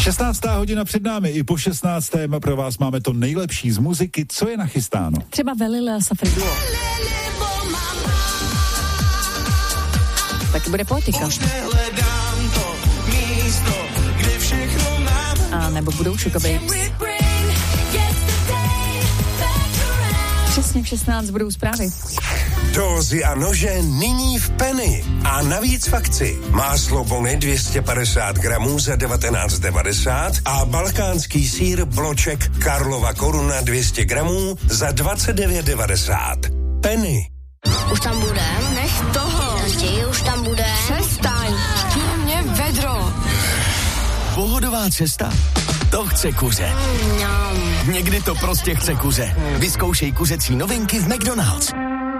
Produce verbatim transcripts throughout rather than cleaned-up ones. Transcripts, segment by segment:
šestnáctá hodina před námi, i po šestnácté pro vás máme to nejlepší z muziky. Co je nachystáno? Třeba Velile a Safri Duo. Taky bude Poetika. A nebo budou Sugar Babes. Přesně v šestnáct budou zprávy. Dózy a nože nyní v Penny. A navíc v akci. Máslo Bony dvě stě padesát gramů za devatenáct devadesát a balkánský sýr Bloček Karlova Koruna dvě stě gramů za dvacet devět devadesát. Penny. Už tam budem? Nech toho. Chtějí, už tam budem. Přestaň. Mě vedro. Pohodová cesta? To chce kuře. Mm, Někdy to prostě chce kuře. Vyzkoušej kuřecí novinky v McDonald's.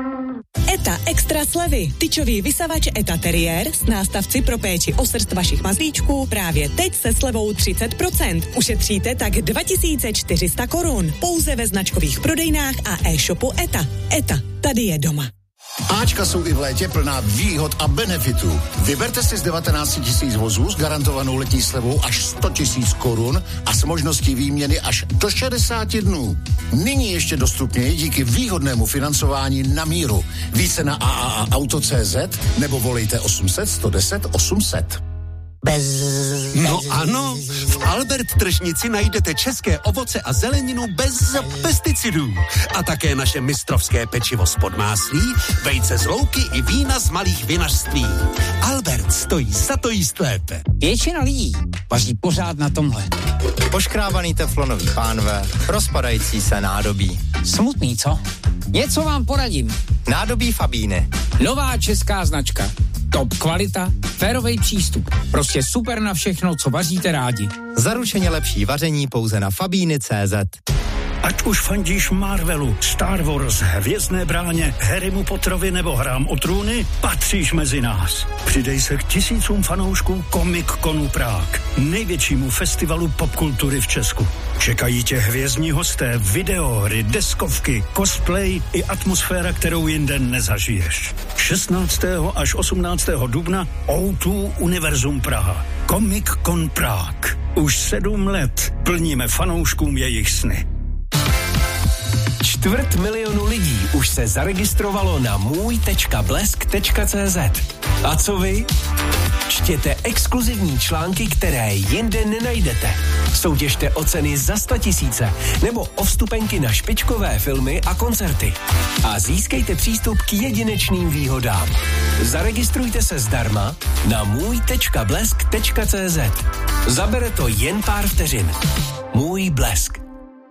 ETA extra slevy. Tyčový vysavač ETA Terrier s nástavci pro péči o srst vašich mazlíčků právě teď se slevou třicet procent. Ušetříte tak dva tisíce čtyři sta korun. Pouze ve značkových prodejnách a e-shopu ETA. ETA, tady je doma. Ačka jsou i v létě plná výhod a benefitů. Vyberte si z devatenáct tisíc vozů s garantovanou letní slevou až sto tisíc korun a s možností výměny až do šedesáti dnů. Nyní ještě dostupněji díky výhodnému financování na míru. Více na a a a auto tečka cé zet nebo volejte osm set, sto deset, osm set. Bez, bez... No ano, v Albert tržnici najdete české ovoce a zeleninu bez pesticidů. A také naše mistrovské pečivo z Podmáslí, vejce z louky i vína z malých vinařství. Albert stojí za to jíst lépe. Většina lidí vaří pořád na tomhle. Poškrábaný teflonový pánve, rozpadající se nádobí. Smutný, co? Něco vám poradím. Nádobí Fabíny. Nová česká značka. Top kvalita, férovej přístup. Prostě super na všechno, co vaříte rádi. Zaručeně lepší vaření pouze na fabíny tečka cé zet. Ať už fandíš Marvelu, Star Wars, Hvězdné bráně, Harrymu Potterovi nebo Hrám o trůny, patříš mezi nás. Přidej se k tisícům fanoušků Comic Conu Prague, největšímu festivalu popkultury v Česku. Čekají tě hvězdní hosté, videohry, deskovky, cosplay i atmosféra, kterou jinde nezažiješ. šestnáctého až osmnáctého dubna ó dva Univerzum Praha. Comic Con Prague. Už sedm let plníme fanouškům jejich sny. Čtvrt milionu lidí už se zaregistrovalo na můj tečka blesk tečka cé zet. A co vy? Čtěte exkluzivní články, které jinde nenajdete. Soutěžte o ceny za sta tisíce nebo o vstupenky na špičkové filmy a koncerty. A získejte přístup k jedinečným výhodám. Zaregistrujte se zdarma na můj tečka blesk tečka cé zet. Zabere to jen pár vteřin. Můj Blesk.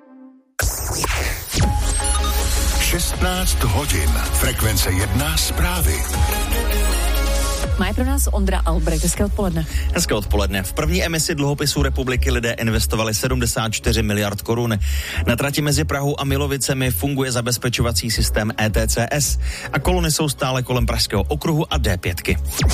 šestnáct hodin. Frekvence jedna zprávy. Má je pro nás Ondra Albrecht. Hezké odpoledne. Hezké odpoledne. V první emisi dluhopisů republiky lidé investovali sedmdesát čtyři miliard korun. Na trati mezi Prahou a Milovicemi funguje zabezpečovací systém E T C S a kolony jsou stále kolem Pražského okruhu a D pět.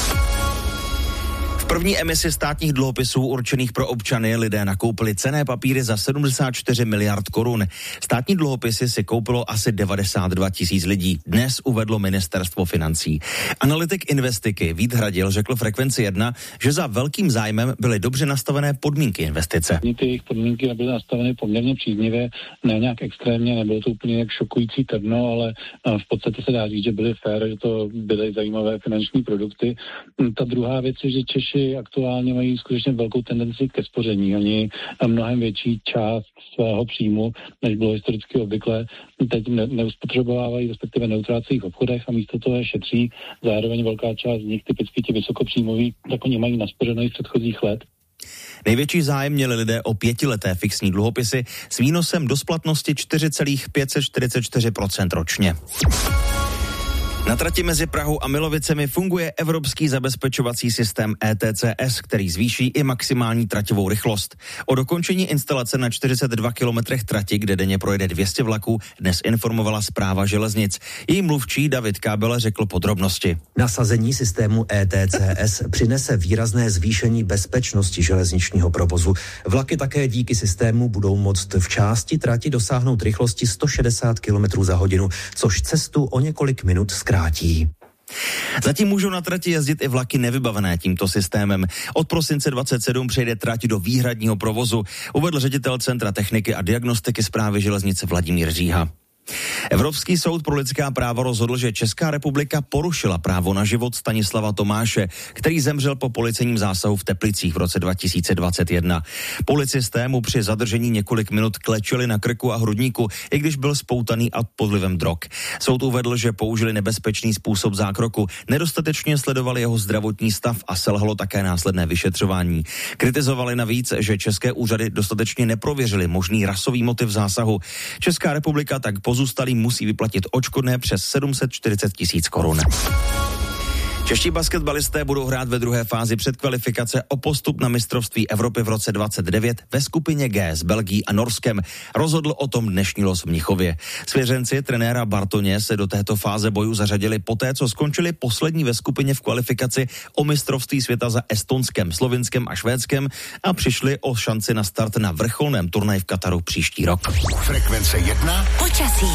V první emisi státních dluhopisů určených pro občany lidé nakoupili cenné papíry za sedmdesát čtyři miliard korun. Státní dluhopisy si koupilo asi devadesát dva tisíc lidí. Dnes uvedlo ministerstvo financí. Analytik Investiky Vít Hradil řekl Frekvenci jedna, že za velkým zájmem byly dobře nastavené podmínky investice. Ty jejich podmínky byly nastaveny poměrně příznivě, ne nějak extrémně, nebylo to úplně jak šokující terno, ale v podstatě se dá říct, že byly fér, že to byly zajímavé finanční produkty. Ta druhá věc je, že Češi aktuálně mají skutečně velkou tendenci ke spoření. Oni mnohem větší část svého příjmu, než bylo historicky obvykle, teď ne- neuspotřebovávají, respektive neutrácejí v obchodech a místo toho je šetří. Zároveň velká část z nich, typicky ti vysokopříjmoví, tak oni mají naspořeno i z předchozích let. Největší zájem měli lidé o pětileté fixní dluhopisy s výnosem do splatnosti čtyři celá pět set čtyřicet čtyři procenta ročně. Na trati mezi Prahou a Milovicemi funguje evropský zabezpečovací systém E T C S, který zvýší i maximální traťovou rychlost. O dokončení instalace na čtyřicet dva kilometrech trati, kde denně projede dvě stě vlaků, dnes informovala Správa železnic. Její mluvčí David Kábele řekl podrobnosti. Nasazení systému E T C S přinese výrazné zvýšení bezpečnosti železničního provozu. Vlaky také díky systému budou moct v části trati dosáhnout rychlosti sto šedesát kilometrů za hodinu, což cestu o několik minut zkrátí. Zatím můžou na trati jezdit i vlaky nevybavené tímto systémem. Od prosince dvacet sedm přejde trať do výhradního provozu, uvedl ředitel Centra techniky a diagnostiky Správy železnice Vladimír Říha. Evropský soud pro lidská práva rozhodl, že Česká republika porušila právo na život Stanislava Tomáše, který zemřel po policejním zásahu v Teplicích v roce dva tisíce dvacet jedna. Policisté mu při zadržení několik minut klečeli na krku a hrudníku, i když byl spoutaný a pod vlivem drog. Soud uvedl, že použili nebezpečný způsob zákroku, nedostatečně sledovali jeho zdravotní stav a selhalo také následné vyšetřování. Kritizovali navíc, že české úřady dostatečně neprověřily možný rasový motiv zásahu. Česká republika tak pozůstalý musí vyplatit odškodné přes sedm set čtyřicet tisíc korun. Čeští basketbalisté budou hrát ve druhé fázi předkvalifikace o postup na mistrovství Evropy v roce dvacet devět ve skupině G s Belgií a Norskem. Rozhodl o tom dnešní los v Mnichově. Svěřenci trenéra Bartoně se do této fáze bojů zařadili poté, co skončili poslední ve skupině v kvalifikaci o mistrovství světa za Estonskem, Slovinskem a Švédskem a přišli o šanci na start na vrcholném turnaji v Kataru příští rok. Frekvence jedna. Počasí.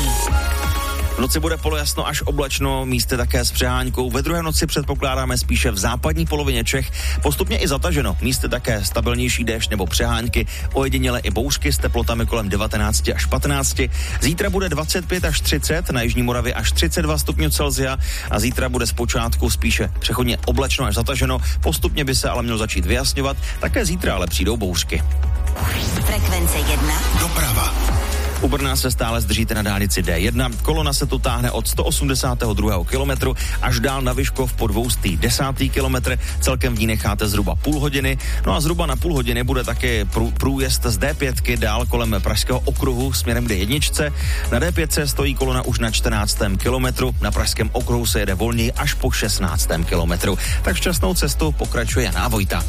V noci bude polojasno až oblačno, místy také s přehánkou. Ve druhé noci předpokládáme spíše v západní polovině Čech. Postupně i zataženo, místy také stabilnější déšť nebo přehánky, ojediněle i bouřky s teplotami kolem devatenáct až patnáct. Zítra bude dvacet pět až třicet, na jižní Moravě až třicet dva stupňů Celsia a zítra bude zpočátku spíše přechodně oblačno až zataženo. Postupně by se ale mělo začít vyjasňovat, také zítra ale přijdou bouřky. Frekvence jedna. Doprava. U Brna se stále zdržíte na dálnici D jedna. Kolona se tu táhne od sto osmdesátého druhého kilometru až dál na Vyškov po dvoustý desátý kilometr. Celkem v ní necháte zhruba půl hodiny. No a zhruba na půl hodiny bude taky prů, průjezd z D pět dál kolem Pražského okruhu směrem k D jedna. Na D pět stojí kolona už na čtrnáctém kilometru. Na Pražském okruhu se jede volněji až po šestnáctém kilometru. Tak šťastnou cestu pokračuje Jana Vojta.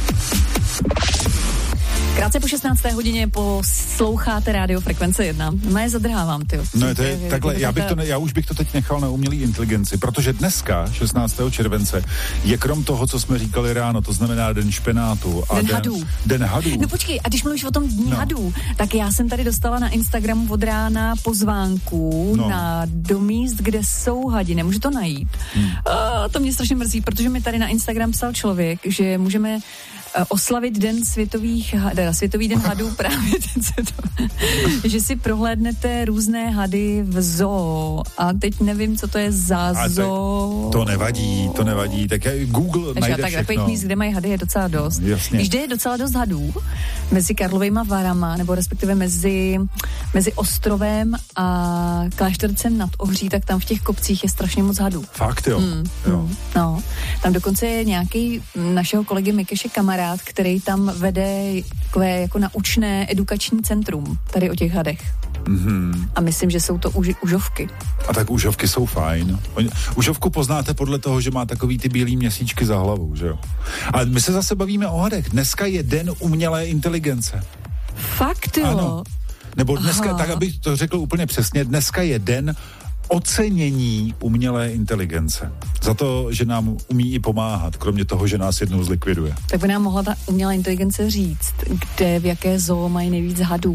Krátce po šestnácté hodině posloucháte rádio Frekvence jedna. No já zadrhávám, ty. No to je takhle, já, bych to, já už bych to teď nechal na umělý inteligenci, protože dneska, šestnáctého července, je krom toho, co jsme říkali ráno, to znamená den špenátu. A den, den hadů. Den hadů. No počkej, a když mluvíš o tom dní no. hadů, tak já jsem tady dostala na Instagramu od rána pozvánku no. na do míst, kde jsou hadi. Nemůžu to najít. Hmm. A to mě strašně mrzí, protože mi tady na Instagram psal člověk, že můžeme oslavit den světových, teda světový den hadů právě ten světový, že si prohlédnete různé hady v zoo a teď nevím, co to je za zoo. To nevadí, to nevadí, tak Google Takže najde tak všechno. Takových míst, kde mají hady, je docela dost. Jasně. Když je docela dost hadů mezi Karlovejma Varama, nebo respektive mezi, mezi Ostrovem a Kláštercem nad Ohří, tak tam v těch kopcích je strašně moc hadů. Fakt jo? Mm, jo. Mm, no, tam dokonce je nějaký našeho kolegy Mikeše kamarád, který tam vede takové jako naučné edukační centrum tady o těch hadech. Mm-hmm. A myslím, že jsou to už, užovky. A tak užovky jsou fajn. Užovku poznáte podle toho, že má takový ty bílý měsíčky za hlavou, že jo? A my se zase bavíme o hadech. Dneska je den umělé inteligence. Fakt jo? Ano. Nebo dneska, Aha. tak abych to řekl úplně přesně, dneska je den ocenění umělé inteligence. Za to, že nám umí i pomáhat, kromě toho, že nás jednou zlikviduje. Tak by nám mohla ta umělá inteligence říct, kde, v jaké zoo mají nejvíc hadů.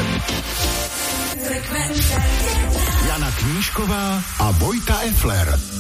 Jana Knížková a Vojta Effler.